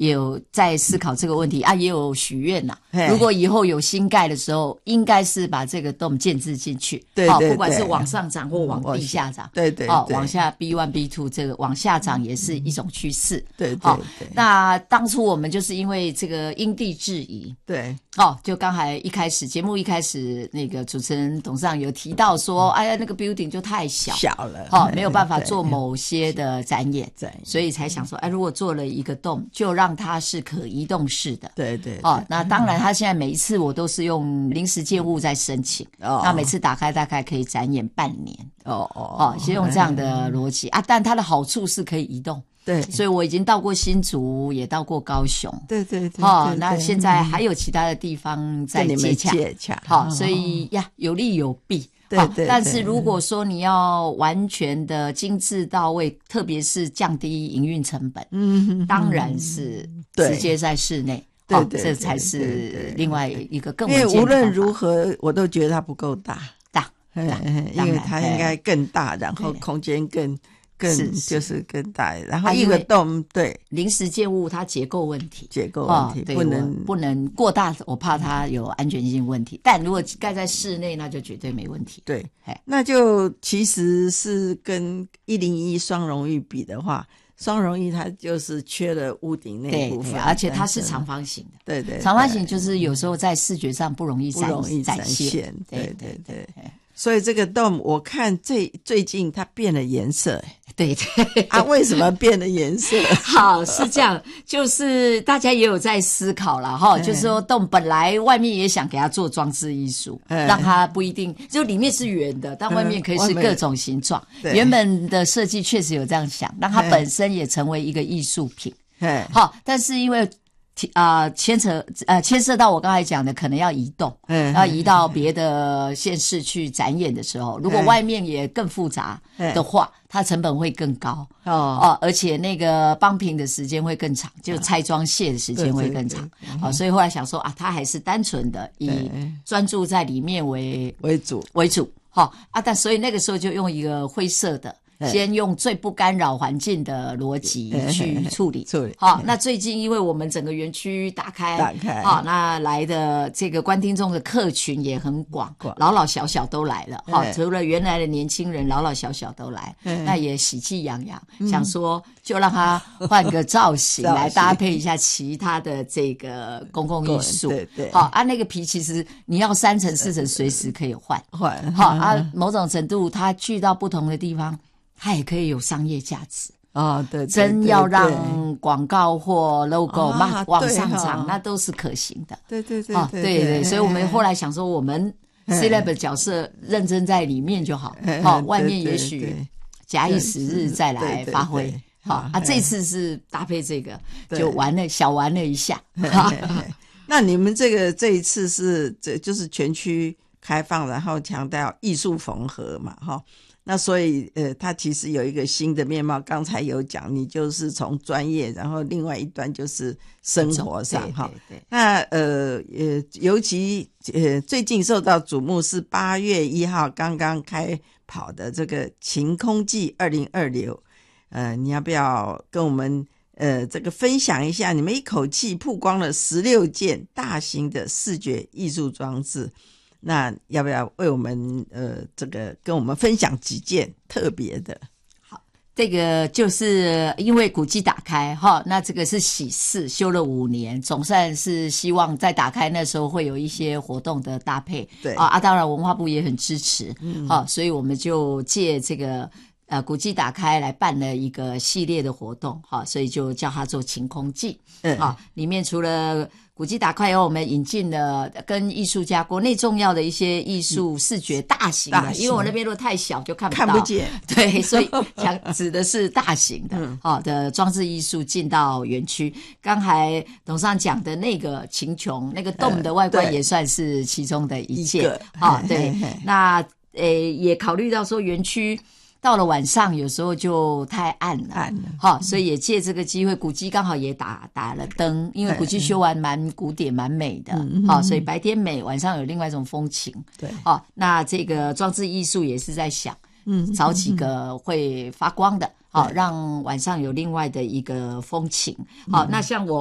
也有在思考这个问题啊，也有许愿呐。如果以后有新盖的时候，应该是把这个洞建置进去， 对对对， 不管是往上涨或往地下涨， 对对， 往下 B1、B2 这个往下涨也是一种趋势， 对对对。 那当初我们就是因为这个因地制宜， 对， 就刚才节目一开始那个主持人董事长有提到说，哎呀，那个 building 就太小了，没有办法做某些的展演，所以才想说，哎，如果做了一个洞，就让它是可移动式的， 对对， 那当然，他现在每一次我都是用临时建物在申请，那每次打开大概可以展演半年，先用这样的逻辑啊，但它的好处是可以移动。 对， 所以我已经到过新竹，也到过高雄。 对对对， 那现在还有其他的地方在接洽，所以有利有弊。 对， 但是如果说你要完全的精致到位，特别是降低营运成本，当然是直接在室内。对，这才是另外一个更稳健的方法。 因为无论如何，我都觉得它不够大，因为它应该更大，然后空间更就是更大，然后一个洞，对， 临时建物它结构问题，不能过大，我怕它有安全性问题。但如果盖在室内，那就绝对没问题。 对，那就其实是跟101双荣誉比的话，双荣誉它就是缺了屋顶那部分， 而且它是长方形的。 对对， 长方形就是有时候在视觉上不容易展现。 对对对。所以这个洞我看最近它变了颜色， 对为什么变了颜色？ 好，是这样，就是大家也有在思考啦就是说洞本来外面也想给它做装置艺术，让它不一定就里面是圆的，但外面可以是各种形状。原本的设计确实有这样想，让它本身也成为一个艺术品。但是因为牵涉到我刚才讲的，可能要移动，要移到别的县市去展演的时候，如果外面也更复杂的话，它成本会更高而且那个帮平的时间会更长，就拆装卸的时间会更长。所以后来想说它还是单纯的以专注在里面为主但所以那个时候就用一个灰色的。先用最不干扰环境的逻辑去处理。那最近因为我们整个园区打开，那来的这个观听众的客群也很广，老老小小都来了。除了原来的年轻人，老老小小都来，那也喜气洋洋，想说就让他换个造型来搭配一下其他的这个公共艺术。对，那个皮其实你要3层4层随时可以换。某种程度它去到不同的地方，它也可以有商业价值对， 真要让广告或 logo 往上涨，那都是可行的。对，所以我们后来想说，我们 C-Lab 的角色认真在里面就好，外面也许假以时日再来发挥。这次是搭配这个，就小玩了一下。 那你们这一次是就是全区开放，然后强调艺术缝合嘛，那所以它其实有一个新的面貌，刚才有讲，你就是从专业，然后另外一端就是生活上对。那尤其最近受到瞩目是8月1号刚刚开跑的这个晴空季2026，你要不要跟我们这个分享一下，你们一口气曝光了16件大型的视觉艺术装置？那要不要为我们这个跟我们分享几件特别的？ 好，这个就是因为古迹打开那这个是喜事，修了5年，总算是希望在打开那时候会有一些活动的搭配。 对当然文化部也很支持，所以我们就借这个古迹打开来办了一个系列的活动所以就叫它做晴空季。里面除了古迹打开以后，我们引进了跟艺术家国内重要的一些艺术视觉大型的，因为我那边如果太小就看不见。 对，所以指的是大型的的装置艺术进到园区。刚才董事长讲的那个晴穹那个洞的外观也算是其中的一件。对，那也考虑到说园区到了晚上有时候就太暗了，所以也借这个机会，古迹刚好也打了灯，因为古迹修完蛮古典蛮美的，所以白天美，晚上有另外一种风情。 对， 那这个装置艺术也是在想，找几个会发光的，让晚上有另外的一个风情。那像我